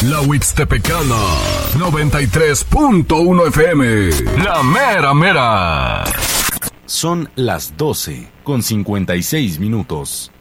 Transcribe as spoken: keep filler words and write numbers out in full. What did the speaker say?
La Huixtepecana, noventa y tres punto uno F M. La mera mera. Son las doce con cincuenta y seis minutos.